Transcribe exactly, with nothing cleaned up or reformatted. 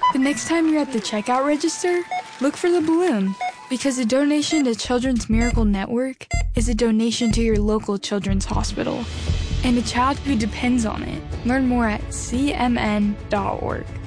The next time you're at the checkout register, look for the balloon, because a donation to Children's Miracle Network is a donation to your local children's hospital and a child who depends on it. Learn more at c m n dot org.